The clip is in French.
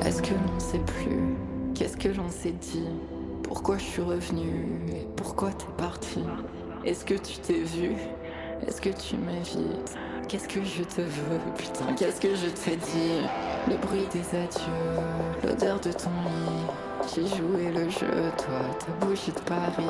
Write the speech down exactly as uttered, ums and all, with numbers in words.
Est-ce que l'on sait plus? Qu'est-ce que l'on s'est dit? Pourquoi je suis revenue? Et pourquoi t'es parti? Est-ce que tu t'es vu? Est-ce que tu m'évites? Qu'est-ce que je te veux? Putain, qu'est-ce que je t'ai dit? Le bruit des adieux, l'odeur de ton lit. J'ai joué le jeu, toi, ta bougie de Paris.